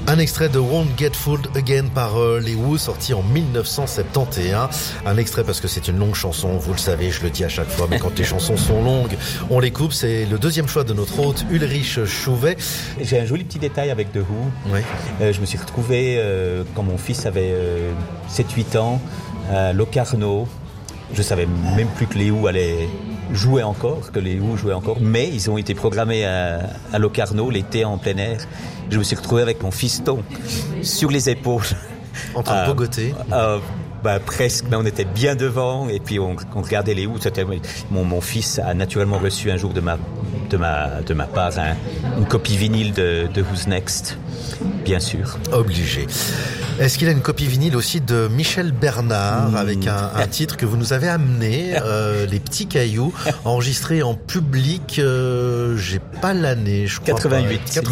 Un extrait de Won't Get Fooled Again par les Who, sorti en 1971. Un extrait parce que c'est une longue chanson, vous le savez, je le dis à chaque fois, mais quand les chansons sont longues, on les coupe. C'est le deuxième choix de notre hôte, Ulrich Chouvet. J'ai un joli petit détail avec The Who. Oui. Je me suis retrouvé, quand mon fils avait 7-8 ans, à Locarno. Je savais même plus que les Who allaient jouer encore, mais ils ont été programmés à Locarno l'été en plein air. Je me suis retrouvé avec mon fiston sur les épaules. En train de bogoter. Presque, mais on était bien devant et puis on regardait les Who. Mon fils a naturellement reçu un jour de ma part une copie vinyle de Who's Next, bien sûr. Obligé. Est-ce qu'il a une copie vinyle aussi de Michel Bernard avec un titre que vous nous avez amené, Les Petits Cailloux, enregistré en public, j'ai pas l'année, je crois. 88.